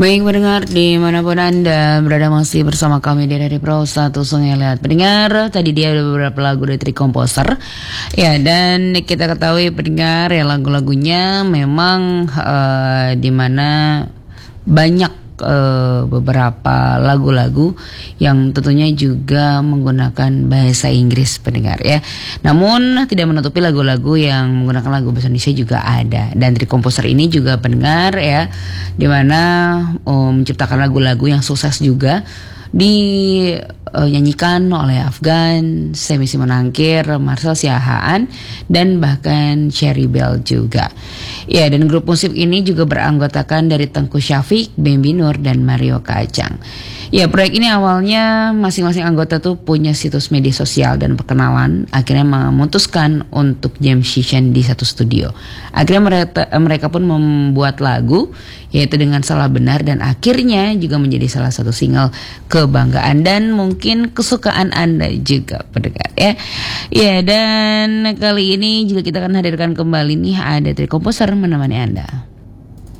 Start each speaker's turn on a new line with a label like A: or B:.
A: Baik pendengar dimanapun Anda berada, masih bersama kami dari Pro 1 Sungai Liat. Pendengar, tadi dia ada beberapa lagu dari Three Composer. Ya, dan kita ketahui pendengar ya, lagu-lagunya memang dimana banyak beberapa lagu-lagu yang tentunya juga menggunakan bahasa Inggris pendengar ya. Namun tidak menutupi lagu-lagu yang menggunakan lagu bahasa Indonesia juga ada. Dan Three Composer ini juga pendengar ya, dimana menciptakan lagu-lagu yang sukses juga dinyanyikan oleh Afgan, Semi Simanangkir, Marcel Siahaan, dan bahkan Cherry Bell juga. Ya, dan grup musik ini juga beranggotakan dari Tengku Syafiq, Bambi Nur, dan Mario Kacang. Ya, proyek ini awalnya masing-masing anggota tuh punya situs media sosial dan perkenalan. Akhirnya memutuskan untuk jam session di satu studio. Akhirnya mereka pun membuat lagu, yaitu Dengan Salah Benar, dan akhirnya juga menjadi salah satu single kebanggaan dan mungkin kesukaan Anda juga pendengar ya. Ya, dan kali ini juga kita akan hadirkan kembali nih ada Three Composer menemani Anda.